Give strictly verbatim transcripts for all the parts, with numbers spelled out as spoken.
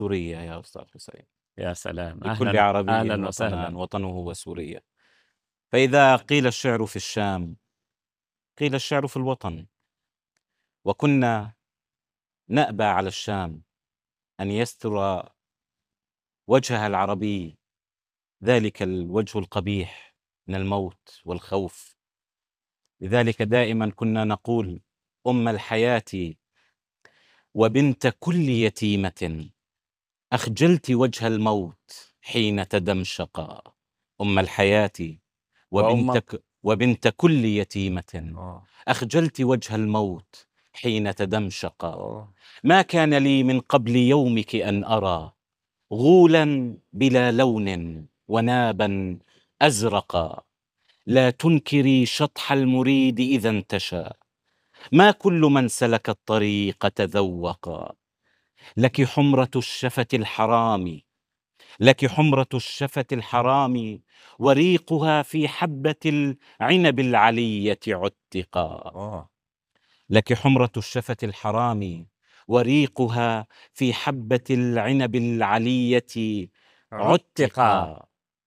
سوريا يا أستاذ حسين. يا سلام، لكل أهلا عربي أهلا وطنان، وسهلا. وطنه هو سوريا. فإذا قيل الشعر في الشام قيل الشعر في الوطن. وكنا نأبى على الشام أن يستر وجهها العربي ذلك الوجه القبيح من الموت والخوف. لذلك دائما كنا نقول: أم الحياة وبنت كل يتيمة، أخجلت وجه الموت حين تدمشقا. أم الحياة وبنت, وأم ك... وبنت كل يتيمة، أوه. أخجلت وجه الموت حين تدمشقا. أوه. ما كان لي من قبل يومك أن أرى غولا بلا لون ونابا أزرقا. لا تنكري شطح المريد إذا انتشى، ما كل من سلك الطريق تذوقا. لك حمرة الشفة الحرام، لك حمرة الشفة الحرام، وريقها في حبة العنب العلية عتقا. أوه. لك حمرة الشفة الحرام، وريقها في حبة العنب العلية عتقا. عتقا.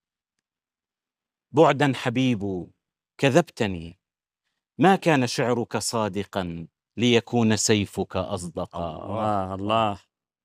بعدا حبيب كذبتني، ما كان شعرك صادقا ليكون سيفك أصدقا. الله الله.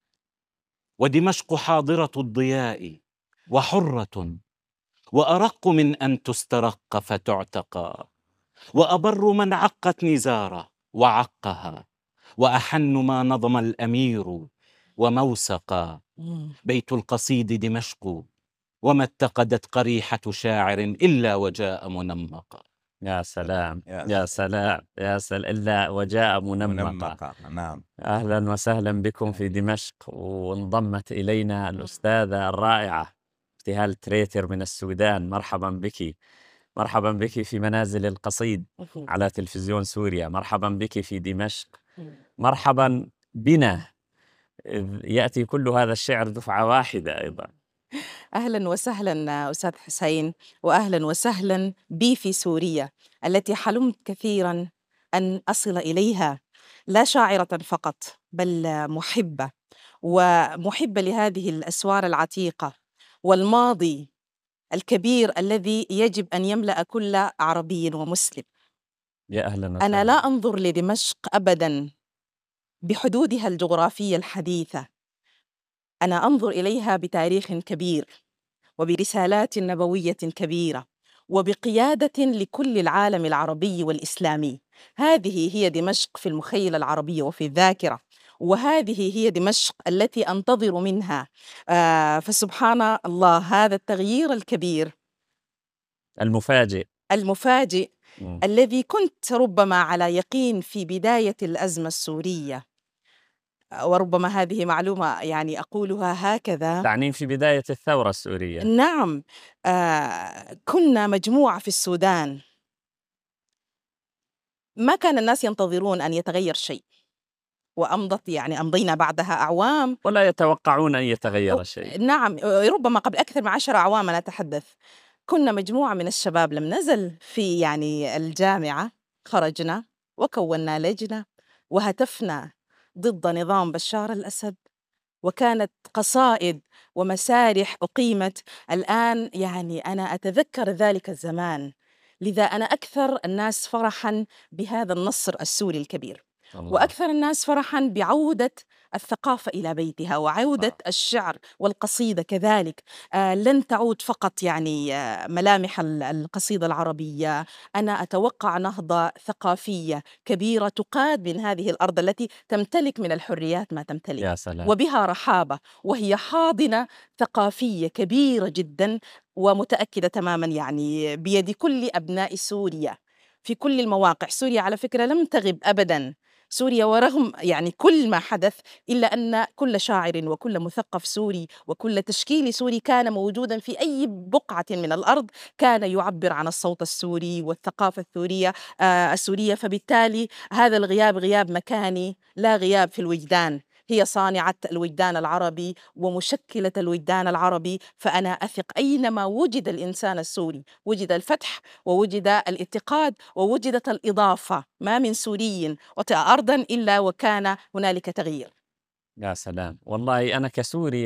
ودمشق حاضرة الضياء وحرة، وأرق من أن تسترق فتعتقى. وأبر من عقت نزارة وعقها، وأحن ما نظم الأمير وموسقا. بيت القصيد دمشق، وما اتقدت قريحة شاعر إلا وجاء منمقا. يا سلام يا يا سلام يا سلام، إلا وجاء منمقا. منمقة. نعم. أهلا وسهلا بكم في دمشق. وانضمت إلينا الأستاذة الرائعة ابتهال تريتر من السودان. مرحبا بك، مرحبا بك في منازل القصيد على تلفزيون سوريا. مرحبا بك في دمشق، مرحبا بنا إذ يأتي كل هذا الشعر دفعة واحدة أيضا. أهلا وسهلا أستاذ حسين، وأهلا وسهلا بي في سوريا التي حلمت كثيرا أن أصل إليها، لا شاعرة فقط بل محبة، ومحبة لهذه الأسوار العتيقة والماضي الكبير الذي يجب أن يملأ كل عربي ومسلم. يا أهلا وسهلا. أنا لا أنظر لدمشق أبدا بحدودها الجغرافية الحديثة، أنا أنظر إليها بتاريخ كبير، وبرسالات نبوية كبيرة، وبقيادة لكل العالم العربي والإسلامي. هذه هي دمشق في المخيلة العربية وفي الذاكرة، وهذه هي دمشق التي أنتظر منها. آه فسبحان الله، هذا التغيير الكبير المفاجئ المفاجئ م. الذي كنت ربما على يقين في بداية الأزمة السورية، وربما هذه معلومة يعني أقولها هكذا، تعنين في بداية الثورة السورية. نعم. آه كنا مجموعة في السودان، ما كان الناس ينتظرون أن يتغير شيء، وأمضت يعني أمضينا بعدها أعوام ولا يتوقعون أن يتغير شيء. نعم، ربما قبل أكثر من عشر أعوام. أنا أتحدث كنا مجموعة من الشباب لم نزل في يعني الجامعة، خرجنا وكونا لجنة وهتفنا ضد نظام بشار الأسد، وكانت قصائد ومسارح أقيمت. الآن يعني أنا أتذكر ذلك الزمان، لذا أنا أكثر الناس فرحاً بهذا النصر السوري الكبير، الله. وأكثر الناس فرحاً بعودة الثقافة إلى بيتها، وعودة الله. الشعر والقصيدة كذلك. آه لن تعود فقط يعني آه ملامح القصيدة العربية. أنا أتوقع نهضة ثقافية كبيرة تقاد من هذه الأرض التي تمتلك من الحريات ما تمتلك، يا سلام. وبها رحابة، وهي حاضنة ثقافية كبيرة جدا، ومتأكدة تماما يعني بيد كل أبناء سوريا في كل المواقع. سوريا على فكرة لم تغب أبدا، سوريا ورغم يعني كل ما حدث، إلا أن كل شاعر وكل مثقف سوري وكل تشكيل سوري كان موجودا في أي بقعة من الأرض، كان يعبر عن الصوت السوري والثقافة السورية آه السورية. فبالتالي هذا الغياب غياب مكاني، لا غياب في الوجدان. هي صانعة الوجدان العربي ومشكلة الوجدان العربي. فأنا أثق أينما وجد الإنسان السوري وجد الفتح، ووجد الاتقاد، ووجدت الإضافة. ما من سوري وطئ أرضا إلا وكان هنالك تغيير. يا سلام، والله أنا كسوري